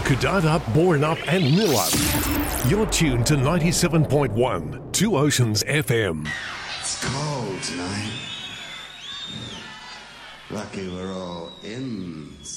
Kudada, Borenup and Nillup. You're tuned to 97.1 Two Oceans FM. It's cold tonight. Lucky we're all in.